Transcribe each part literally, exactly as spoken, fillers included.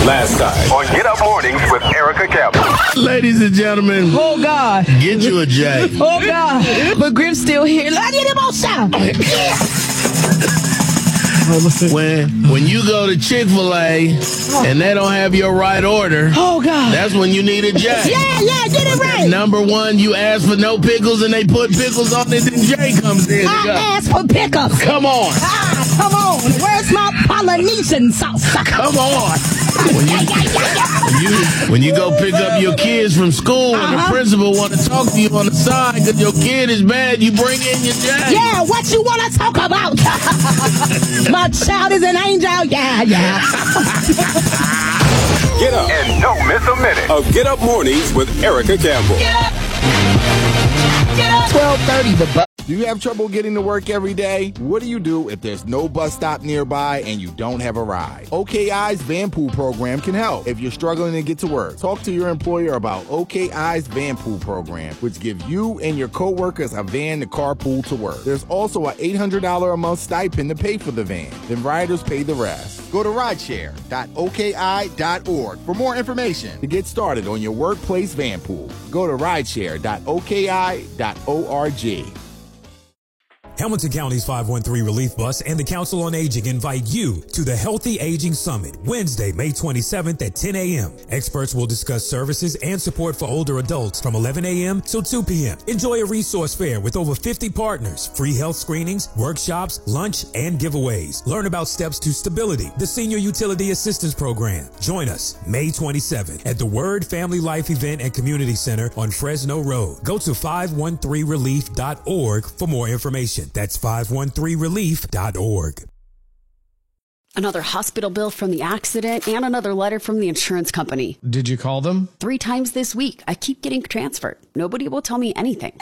Last time on Get Up Mornings with Erica Campbell. Ladies and gentlemen. Oh, God. Get you a J. Oh, God. But Griff's still here. I need him on sound. When when you go to Chick-fil-A and they don't have your right order, oh God, that's when you need a J. Yeah, yeah, get it right. Number one, you ask for no pickles and they put pickles on it, then J comes in. I asked for pickles. Come on. Ah, come on. Where's my Polynesian sauce? Come on. When you, when you when you go pick up your kids from school and uh-huh. the principal want to talk to you on the side because your kid is bad, you bring in your J. Yeah, what you want to talk about? My child is an angel. Yeah, yeah. Get up and don't miss a minute of Get Up Mornings with Erica Campbell. Get up. Get up. twelve thirty, the bus. Do you have trouble getting to work every day? What do you do if there's no bus stop nearby and you don't have a ride? O K I's Van Pool program can help if you're struggling to get to work. Talk to your employer about O K I's Van Pool program, which gives you and your coworkers a van to carpool to work. There's also an eight hundred dollars a month stipend to pay for the van. Then riders pay the rest. Go to rideshare dot O K I dot org for more information to get started on your workplace van pool. Go to rideshare dot O K I dot org. Hamilton County's five one three Relief Bus and the Council on Aging invite you to the Healthy Aging Summit, Wednesday, May twenty-seventh at ten a.m. Experts will discuss services and support for older adults from eleven a.m. till two p.m. Enjoy a resource fair with over fifty partners, free health screenings, workshops, lunch, and giveaways. Learn about steps to stability, the Senior Utility Assistance Program. Join us May twenty-seventh at the Word Family Life Event and Community Center on Fresno Road. Go to five one three relief dot org for more information. That's five one three relief dot org. Another hospital bill from the accident and another letter from the insurance company. Did you call them? Three times this week. I keep getting transferred. Nobody will tell me anything.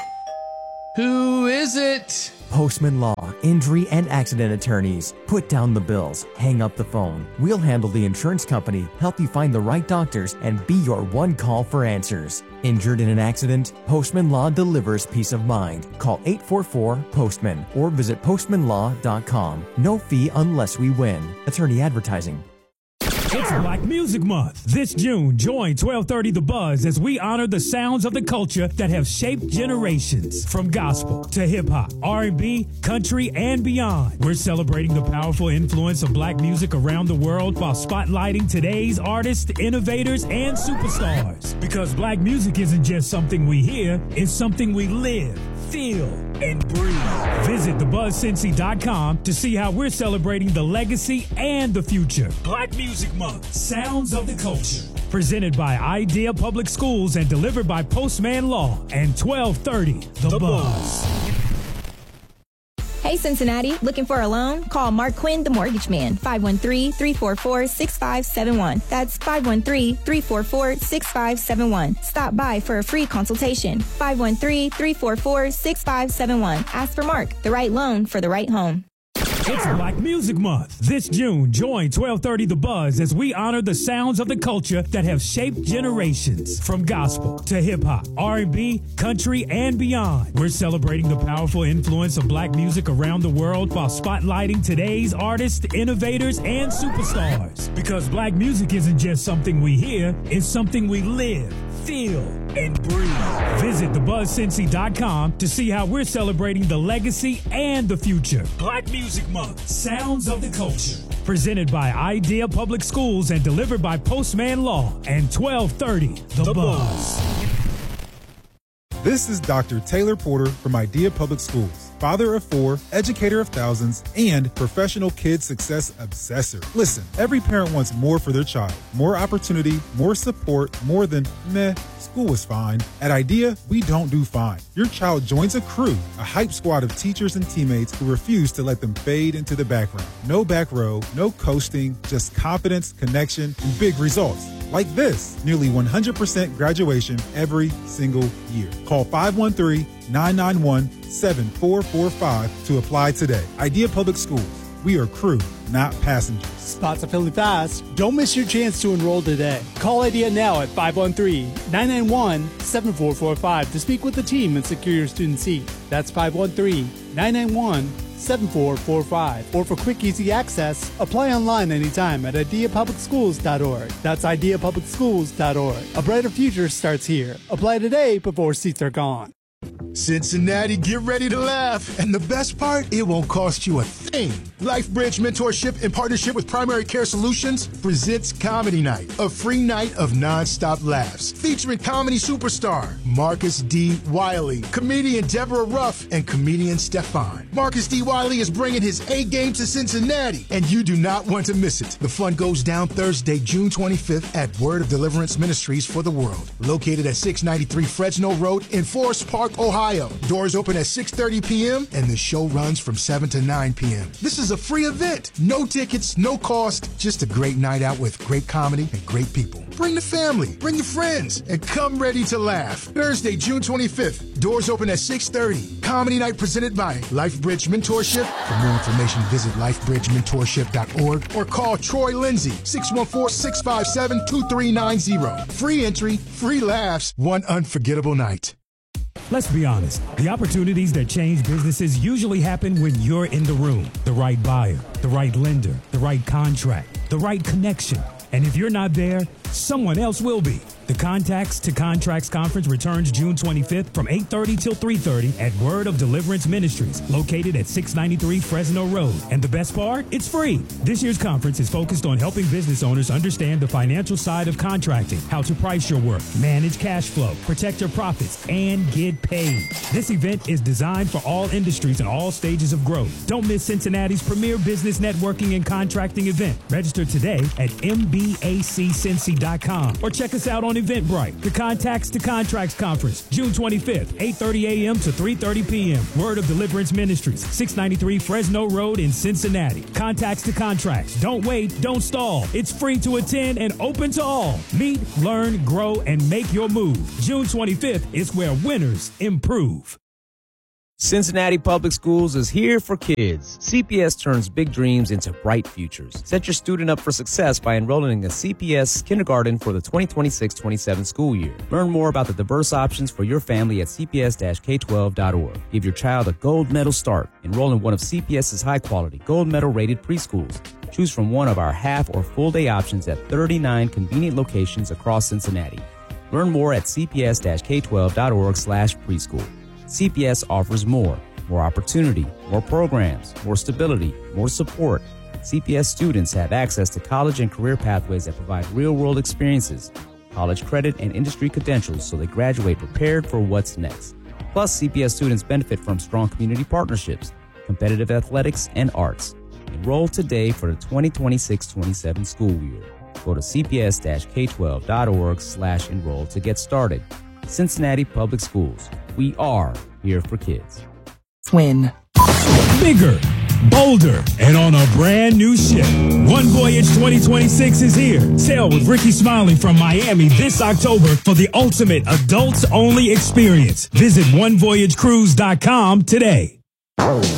Who is it? Postman Law, injury and accident attorneys. Put down the bills, hang up the phone. We'll handle the insurance company, help you find the right doctors, and be your one call for answers. Injured in an accident? Postman Law delivers peace of mind. Call eight four four, POSTMAN or visit postman law dot com. No fee unless we win. Attorney advertising. It's Black Music Month. This June, join twelve thirty The Buzz as we honor the sounds of the culture that have shaped generations. From gospel to hip-hop, R and B, country, and beyond. We're celebrating the powerful influence of black music around the world while spotlighting today's artists, innovators, and superstars. Because black music isn't just something we hear, it's something we live, feel, and breathe. Visit the buzz cincy dot com to see how we're celebrating the legacy and the future. Black Music Month, Sounds of the Culture. Presented by Idea Public Schools and delivered by Postman Law and twelve thirty The, the Buzz. Hey, Cincinnati, looking for a loan? Call Mark Quinn, the Mortgage Man, five one three, three four four, six five seven one. That's five one three, three four four, six five seven one. Stop by for a free consultation. five one three, three four four, six five seven one. Ask for Mark, the right loan for the right home. It's Black Music Month. This June, join twelve thirty The Buzz as we honor the sounds of the culture that have shaped generations. From gospel to hip-hop, R and B, country, and beyond. We're celebrating the powerful influence of black music around the world while spotlighting today's artists, innovators, and superstars. Because black music isn't just something we hear, it's something we live, feel, and breathe. Visit the buzz cincy dot com to see how we're celebrating the legacy and the future. Black Music Month, Sounds of the Culture. Presented by Idea Public Schools and delivered by Postman Law and twelve thirty The, the Buzz. This is Doctor Taylor Porter from Idea Public Schools, father of four, educator of thousands, and professional kid success obsessor. Listen, every parent wants more for their child. More opportunity, more support, more than, meh, school was fine. At Idea, we don't do fine. Your child joins a crew, a hype squad of teachers and teammates who refuse to let them fade into the background. No back row, no coasting, just confidence, connection, and big results. Like this, nearly one hundred percent graduation every single year. Call five one three, nine nine one, seven four four five to apply today. Idea Public Schools. We are crew, not passengers. Spots are filling fast. Don't miss your chance to enroll today. Call Idea now at five one three, nine nine one, seven four four five to speak with the team and secure your student seat. That's five one three, nine nine one, seven four four five. seven four four five. Or for quick, easy access, apply online anytime at idea public schools dot org. That's idea public schools dot org. A brighter future starts here. Apply today before seats are gone. Cincinnati, get ready to laugh. And the best part, it won't cost you a thing. LifeBridge Mentorship in partnership with Primary Care Solutions presents Comedy Night, a free night of nonstop laughs featuring comedy superstar Marcus D. Wiley, comedian Deborah Ruff, and comedian Stefan. Marcus D. Wiley is bringing his A game to Cincinnati, and you do not want to miss it. The fun goes down Thursday, June twenty-fifth at Word of Deliverance Ministries for the World, located at six ninety-three Fresno Road in Forest Park, Ohio. Doors open at six thirty p.m. and the show runs from seven to nine p.m. This is a free event. No tickets, no cost, just a great night out with great comedy and great people. Bring the family, bring your friends, and come ready to laugh. Thursday, June twenty-fifth. Doors open at six thirty. Comedy Night presented by LifeBridge Mentorship. For more information, visit life bridge mentorship dot org or call Troy Lindsay, six one four, six five seven, two three nine zero. Free entry, free laughs, one unforgettable night. Let's be honest. The opportunities that change businesses usually happen when you're in the room. The right buyer, the right lender, the right contract, the right connection. And if you're not there, someone else will be. The Contacts to Contracts Conference returns June twenty-fifth from eight thirty till three thirty at Word of Deliverance Ministries, located at six ninety-three Fresno Road. And the best part? It's free. This year's conference is focused on helping business owners understand the financial side of contracting, how to price your work, manage cash flow, protect your profits, and get paid. This event is designed for all industries and all stages of growth. Don't miss Cincinnati's premier business networking and contracting event. Register today at m b a c cincy dot com or check us out on Eventbrite. The Contacts to Contracts Conference, June twenty-fifth, eight thirty a.m. to three thirty p.m. Word of Deliverance Ministries, six ninety-three Fresno Road in Cincinnati. Contacts to Contracts. Don't wait, don't stall. It's free to attend and open to all. Meet, learn, grow, and make your move. June twenty-fifth is where winners improve. Cincinnati Public Schools is here for kids. C P S turns big dreams into bright futures. Set your student up for success by enrolling in a C P S kindergarten for the twenty twenty-six twenty-seven school year. Learn more about the diverse options for your family at c p s dash k twelve dot org. Give your child a gold medal start. Enroll in one of CPS's high-quality, gold medal-rated preschools. Choose from one of our half or full-day options at thirty-nine convenient locations across Cincinnati. Learn more at c p s dash k twelve dot org slash preschool. C P S offers more, more opportunity, more programs, more stability, more support. C P S students have access to college and career pathways that provide real-world experiences, college credit, and industry credentials so they graduate prepared for what's next. Plus, C P S students benefit from strong community partnerships, competitive athletics, and arts. Enroll today for the twenty twenty-six twenty-seven school year. Go to c p s dash k twelve dot org slash enroll to get started. Cincinnati Public Schools. We are here for kids. Twin. Bigger, bolder, and on a brand new ship. One Voyage twenty twenty-six is here. Sail with Ricky Smiley from Miami this October for the ultimate adults-only experience. Visit one voyage cruise dot com today.